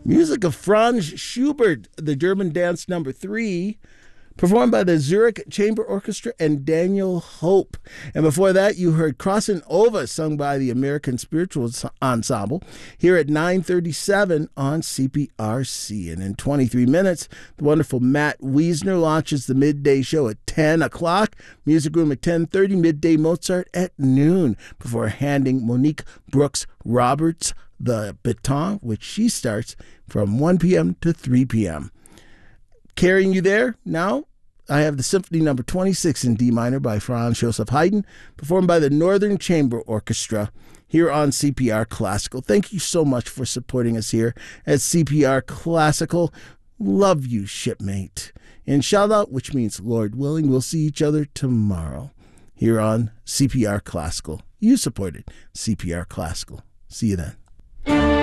Music of Franz Schubert, the German Dance Number 3, performed by the Zurich Chamber Orchestra and Daniel Hope. And before that, you heard Crossin' Over, sung by the American Spiritual Ensemble, here at 9:37 on CPRC. And in 23 minutes, the wonderful Matt Wiesner launches the midday show at 10 o'clock, Music Room at 10:30, Midday Mozart at noon, before handing Monique Brooks Roberts the baton, which she starts from 1 p.m. to 3 p.m. Carrying you there now, I have the Symphony Number 26 in D minor by Franz Joseph Haydn, performed by the Northern Chamber Orchestra here on CPR Classical. Thank you so much for supporting us here at CPR Classical. Love you, shipmate. Inshallah, which means Lord willing, we'll see each other tomorrow here on CPR Classical. You supported CPR Classical. See you then.